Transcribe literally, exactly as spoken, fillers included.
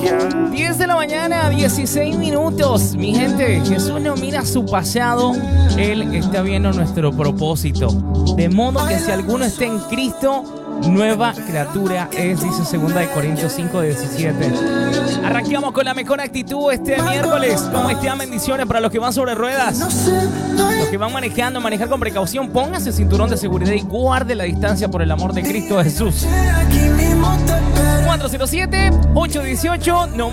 diez de la mañana, dieciséis minutos. Mi gente, Jesús no mira su pasado, Él está viendo nuestro propósito. De modo que si alguno está en Cristo, nueva criatura es, dice segunda de Corintios cinco, diecisiete. Arranquemos con la mejor actitud este miércoles. ¿Cómo están? Bendiciones para los que van sobre ruedas. Los que van manejando, manejar con precaución. Póngase el cinturón de seguridad y guarde la distancia por el amor de Cristo Jesús. cuatro cero siete, ocho uno ocho,